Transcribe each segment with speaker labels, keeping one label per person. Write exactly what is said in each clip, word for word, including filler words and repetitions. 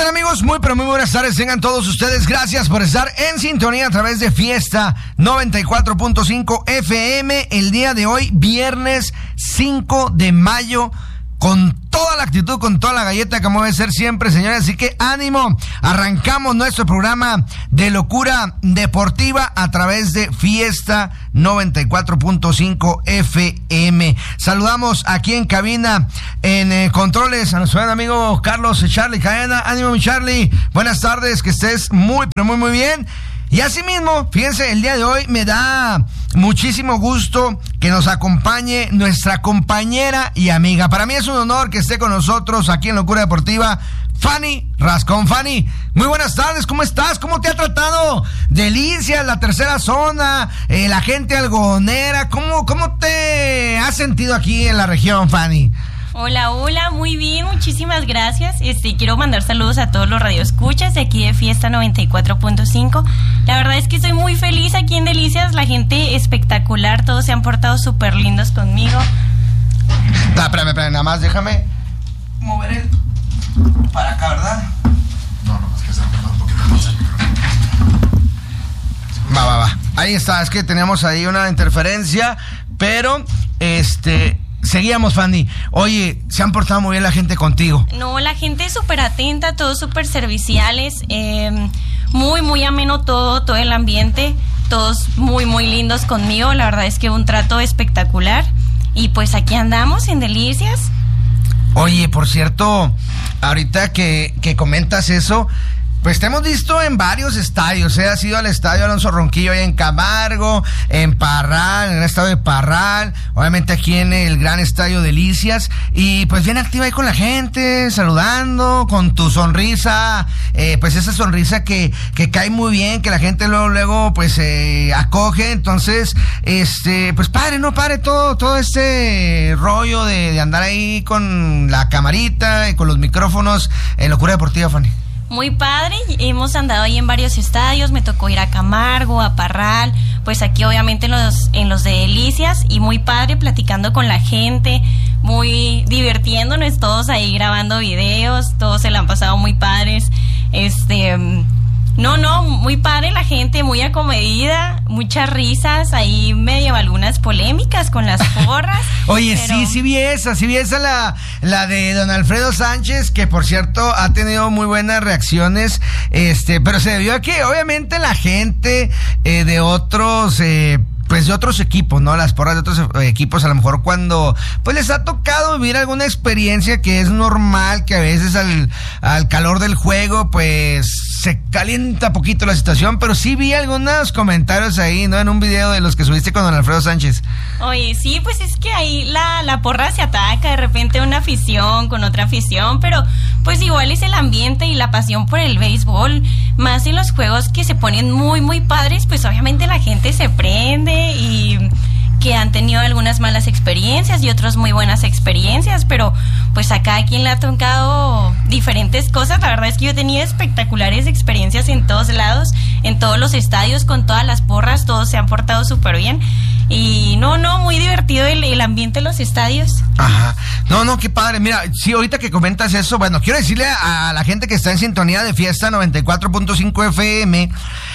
Speaker 1: tal, amigos? Muy pero muy buenas tardes tengan todos ustedes. Gracias por estar en sintonía a través de Fiesta noventa y cuatro punto cinco F M. El día de hoy, viernes cinco de mayo, con toda la actitud, con toda la galleta como debe ser siempre, señores. Así que ánimo, arrancamos nuestro programa de locura deportiva a través de Fiesta noventa y cuatro punto cinco F M. Saludamos aquí en cabina, en eh, controles, a nuestro buen amigo Carlos Charlie Cadena. Ánimo, mi Charlie, buenas tardes, que estés muy, pero muy, muy bien. Y asimismo, fíjense, el día de hoy me da muchísimo gusto que nos acompañe nuestra compañera y amiga. Para mí es un honor que esté con nosotros aquí en Locura Deportiva, Fanny Rascón. Fanny, muy buenas tardes, ¿cómo estás? ¿Cómo te ha tratado Delicias, la tercera zona, eh, la gente algodonera? ¿Cómo, cómo te has sentido aquí en la región, Fanny?
Speaker 2: Hola, hola, muy bien, muchísimas gracias. Este, quiero mandar saludos a todos los radioescuchas de aquí de Fiesta noventa y cuatro punto cinco. La verdad es que estoy muy feliz aquí en Delicias, la gente espectacular, todos se han portado súper lindos conmigo.
Speaker 1: Ah, espérame, espérame, nada más déjame mover el para acá, ¿verdad?
Speaker 3: No, no, es que se ha un poquito más el micrófono.
Speaker 1: Va, va, va. Ahí está, es que teníamos ahí una interferencia, pero este... Seguíamos, Fanny. Oye, se han portado muy bien la gente contigo.
Speaker 2: No, la gente es súper atenta, todos súper serviciales, eh, muy, muy ameno todo, todo el ambiente, todos muy, muy lindos conmigo. La verdad es que un trato espectacular. Y pues aquí andamos en Delicias.
Speaker 1: Oye, por cierto, ahorita que, que comentas eso, pues te hemos visto en varios estadios, ¿eh? Has ido al estadio Alonso Ronquillo ahí en Camargo, en Parral, en el estadio de Parral, obviamente aquí en el gran estadio Delicias, y pues bien activa ahí con la gente, saludando, con tu sonrisa, eh, pues esa sonrisa que, que cae muy bien, que la gente luego, luego pues eh, acoge. Entonces, este, pues padre, no padre todo, todo este rollo de, de andar ahí con la camarita y con los micrófonos en Locura Deportiva, Fanny.
Speaker 2: Muy padre, hemos andado ahí en varios estadios, me tocó ir a Camargo, a Parral, pues aquí obviamente en los, en los de Delicias, y muy padre platicando con la gente, muy divirtiéndonos todos ahí grabando videos, todos se la han pasado muy padres, este... No, no, muy padre la gente, muy acomedida, muchas risas, ahí medio algunas polémicas con las porras.
Speaker 1: Oye,
Speaker 2: pero...
Speaker 1: sí, sí vi esa, sí vi esa la, la de don Alfredo Sánchez, que por cierto ha tenido muy buenas reacciones, este, pero se debió a que obviamente la gente eh, de otros... Eh, pues de otros equipos, ¿no? Las porras de otros equipos, a lo mejor cuando pues les ha tocado vivir alguna experiencia que es normal, que a veces al, al calor del juego pues se calienta poquito la situación, pero sí vi algunos comentarios ahí, ¿no? En un video de los que subiste con don Alfredo Sánchez.
Speaker 2: Oye, sí, pues es que ahí la, la porra se ataca, de repente una afición con otra afición, pero pues igual es el ambiente y la pasión por el béisbol, más en los juegos que se ponen muy, muy padres, pues obviamente la gente se prende y que han tenido algunas malas experiencias y otras muy buenas experiencias, pero pues a cada quien le ha tocado diferentes cosas. La verdad es que yo he tenido espectaculares experiencias en todos lados, en todos los estadios, con todas las porras, todos se han portado súper bien. Y no, no, muy divertido el, el ambiente de los estadios.
Speaker 1: Ajá. No, no, qué padre. Mira, sí, ahorita que comentas eso, bueno, quiero decirle a, a la gente que está en sintonía de Fiesta noventa y cuatro punto cinco F M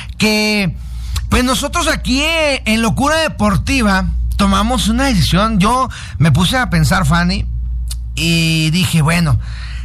Speaker 1: que pues nosotros aquí en Locura Deportiva tomamos una decisión. Yo me puse a pensar, Fanny, y dije, bueno,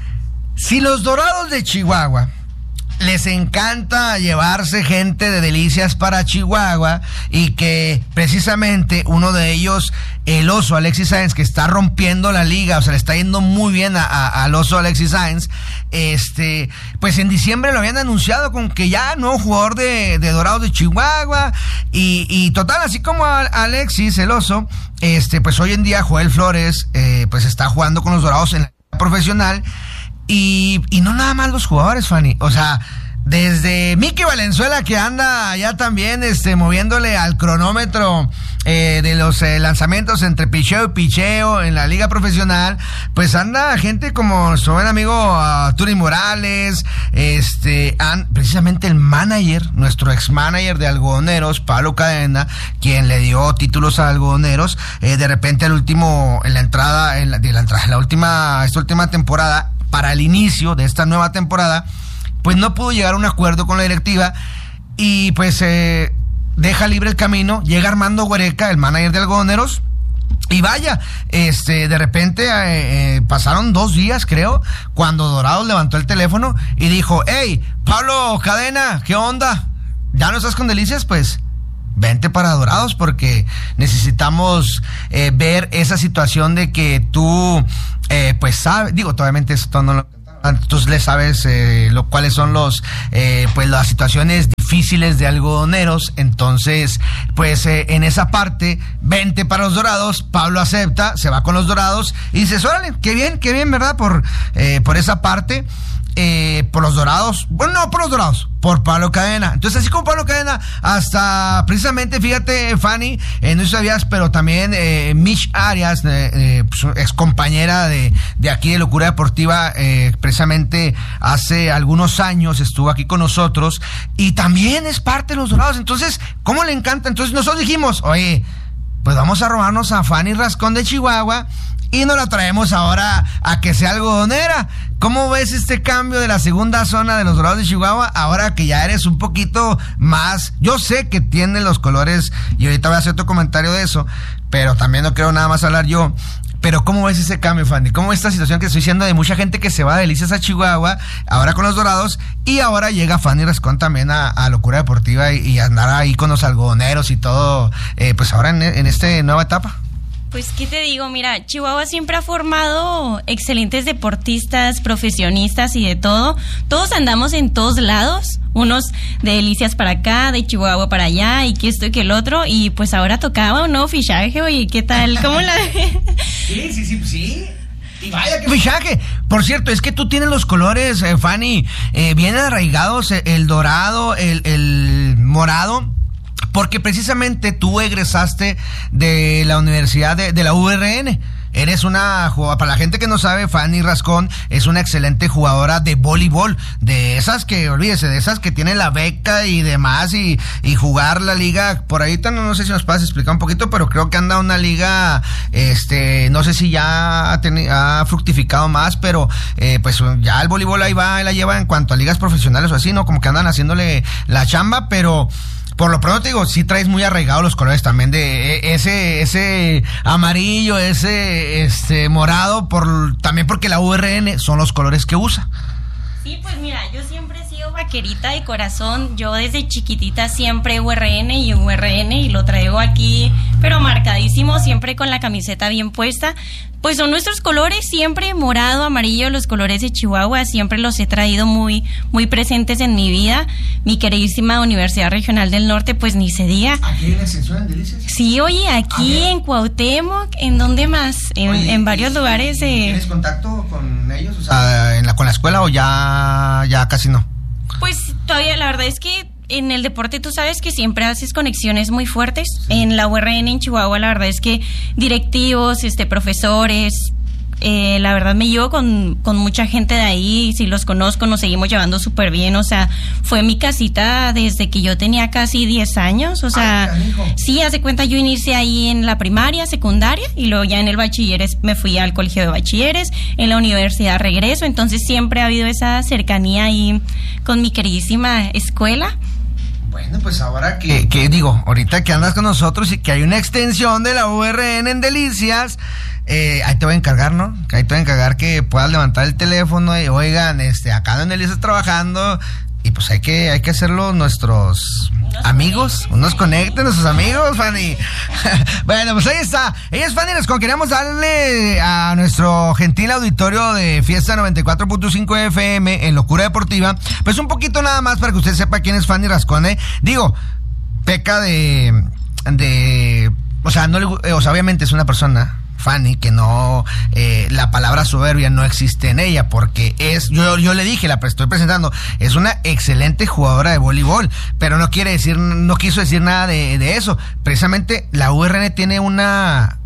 Speaker 1: si los Dorados de Chihuahua les encanta llevarse gente de Delicias para Chihuahua, y que precisamente uno de ellos, el oso Alexis Sáenz, que está rompiendo la liga, o sea, le está yendo muy bien a, a, al oso Alexis Sáenz, este, pues en diciembre lo habían anunciado con que ya nuevo jugador de, de Dorados de Chihuahua, y, y total, así como a Alexis, el oso, este, pues hoy en día Joel Flores, eh, pues está jugando con los Dorados en la liga profesional. Y, y no nada más los jugadores, Fanny, o sea, desde Miki Valenzuela, que anda allá también este, moviéndole al cronómetro eh, de los eh, lanzamientos entre picheo y picheo en la liga profesional, pues anda gente como su buen amigo uh, Turi Morales, este, an, precisamente el manager, nuestro ex manager de Algodoneros, Pablo Cadena, quien le dio títulos a Algodoneros, eh, de repente el último, en la entrada, en la, de la entrada, la última, esta última temporada, para el inicio de esta nueva temporada, pues no pudo llegar a un acuerdo con la directiva y pues eh, deja libre el camino. Llega Armando Huereca, el manager de Algodoneros, y vaya, este, de repente eh, eh, pasaron dos días, creo, cuando Dorados levantó el teléfono y dijo: hey, Pablo Cadena, ¿qué onda? ¿Ya no estás con Delicias? Pues vente para Dorados, porque necesitamos eh, ver esa situación de que tú, eh, pues sabes, digo, obviamente esto no lo... Entonces le sabes eh, lo cuáles son los eh, pues las situaciones difíciles de Algodoneros. Entonces pues eh, en esa parte vente para los Dorados. Pablo acepta, se va con los Dorados y dices: órale, qué bien, qué bien, ¿verdad? Por eh, por esa parte. Eh, por los Dorados, bueno, no por los Dorados, por Pablo Cadena. Entonces, así como Pablo Cadena, hasta precisamente, fíjate, Fanny, eh, no sé si sabías, pero también eh, Mitch Arias, eh, eh, pues, ex compañera de, de aquí de Locura Deportiva, eh, precisamente hace algunos años estuvo aquí con nosotros y también es parte de los Dorados. Entonces, ¿cómo le encanta? Entonces nosotros dijimos: oye, pues vamos a robarnos a Fanny Rascón de Chihuahua y nos la traemos ahora a que sea algodonera. ¿Cómo ves este cambio de la segunda zona de los Dorados de Chihuahua ahora que ya eres un poquito más? Yo sé que tiene los colores y ahorita voy a hacer otro comentario de eso, pero también no quiero nada más hablar yo. Pero ¿cómo ves ese cambio, Fanny? ¿Cómo ves esta situación que estoy diciendo de mucha gente que se va de Delicias a Chihuahua ahora con los Dorados y ahora llega Fanny Rascón también a, a Locura Deportiva y, y andar ahí con los algodoneros y todo, eh, pues ahora en, en esta nueva etapa?
Speaker 2: Pues, ¿qué te digo? Mira, Chihuahua siempre ha formado excelentes deportistas, profesionistas y de todo. Todos andamos en todos lados, unos de Delicias para acá, de Chihuahua para allá, y que esto y que el otro, y pues ahora tocaba un nuevo fichaje. Oye, ¿qué tal? ¿Cómo la...?
Speaker 1: Sí, sí, sí, sí. Y vaya, qué fichaje. Por cierto, es que tú tienes los colores, eh, Fanny, eh, bien arraigados, el dorado, el, el morado, porque precisamente tú egresaste de la Universidad de, de la U R N. Eres una jugadora, para la gente que no sabe, Fanny Rascón es una excelente jugadora de voleibol, de esas que, olvídese, de esas que tiene la beca y demás, y, y jugar la liga, por ahí, no, no sé si nos puedes explicar un poquito, pero creo que anda una liga, este, no sé si ya ha, teni- ha fructificado más, pero eh, pues ya el voleibol ahí va, ahí la lleva en cuanto a ligas profesionales o así, ¿no? Como que andan haciéndole la chamba, pero... Por lo pronto te digo, sí traes muy arraigados los colores también de ese ese amarillo, ese este morado, por también porque la U R N son los colores que usa.
Speaker 2: Sí, pues mira, yo siempre he sido vaquerita de corazón. Yo desde chiquitita siempre U R N y U R N, y lo traigo aquí, pero marcadísimo, siempre con la camiseta bien puesta. Pues son nuestros colores, siempre morado, amarillo, los colores de Chihuahua, siempre los he traído muy, muy presentes en mi vida. Mi queridísima Universidad Regional del Norte, pues ni se diga.
Speaker 1: ¿Aquí en la extensión en Delicias?
Speaker 2: Sí, oye, aquí en Cuauhtémoc, ¿en dónde más? En, oye, en varios
Speaker 1: ¿y,
Speaker 2: lugares. Eh...
Speaker 1: ¿Tienes contacto con ellos? O sea, ¿en la, con la escuela o ya, ya casi no?
Speaker 2: Pues todavía, la verdad es que en el deporte tú sabes que siempre haces conexiones muy fuertes. Sí. En la U R N en Chihuahua, la verdad es que directivos, este, profesores, eh, la verdad me llevo con, con mucha gente de ahí. Si los conozco, nos seguimos llevando súper bien. O sea, fue mi casita desde que yo tenía casi diez años. O sea, ay, sí, hace cuenta, yo inicié ahí en la primaria, secundaria, y luego ya en el bachilleres me fui al colegio de bachilleres, en la universidad regreso. Entonces siempre ha habido esa cercanía ahí con mi queridísima escuela.
Speaker 1: Bueno, pues ahora que, que digo, ahorita que andas con nosotros y que hay una extensión de la U R N en Delicias, eh, ahí te voy a encargar, ¿no? Que ahí te voy a encargar que puedas levantar el teléfono y, oigan, este, acá en Delicias trabajando, y pues hay que, hay que hacerlo nuestros unos amigos, conecten, unos conecten, nuestros amigos, Fanny. Bueno, pues ahí está. Ella es Fanny Rascón. Queríamos darle a nuestro gentil auditorio de Fiesta noventa y cuatro punto cinco F M en Locura Deportiva, pues un poquito nada más para que usted sepa quién es Fanny Rascón, ¿eh? Digo, peca de, de, o sea, no le, o sea, obviamente es una persona, Fanny, que no, eh, la palabra soberbia no existe en ella, porque es, yo, yo le dije, la estoy presentando, es una excelente jugadora de voleibol, pero no quiere decir, no quiso decir nada de, de eso. Precisamente la U R N tiene una,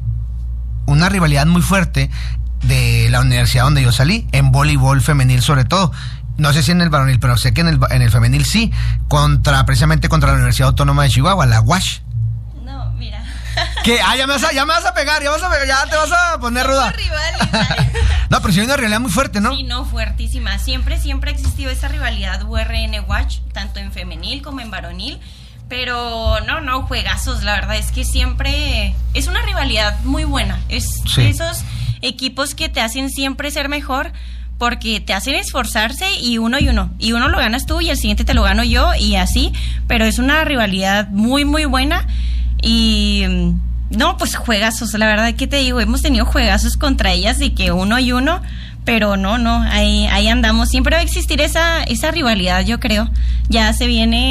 Speaker 1: una rivalidad muy fuerte de la universidad donde yo salí, en voleibol femenil sobre todo. No sé si en el varonil, pero sé que en el, en el femenil sí, contra, precisamente contra la Universidad Autónoma de Chihuahua, la U A S H.
Speaker 2: No, mira.
Speaker 1: Que, ah, ya me, vas a, ya me vas a pegar, ya, vas a pegar, ya te vas a poner ruda.
Speaker 2: Rivales.
Speaker 1: No, pero sí hay una rivalidad muy fuerte, ¿no?
Speaker 2: Sí, no, fuertísima. Siempre, siempre ha existido esa rivalidad U R N Watch, tanto en femenil como en varonil. Pero no, no, juegazos, la verdad es que siempre es una rivalidad muy buena. Es
Speaker 1: Sí.
Speaker 2: esos equipos que te hacen siempre ser mejor, porque te hacen esforzarse y uno y uno. Y uno lo ganas tú y el siguiente te lo gano yo y así. Pero es una rivalidad muy, muy buena. Y no, pues juegazos, la verdad que te digo, hemos tenido juegazos contra ellas de que uno y uno, pero no, no, ahí, ahí andamos. Siempre va a existir esa, esa rivalidad, yo creo. Ya se viene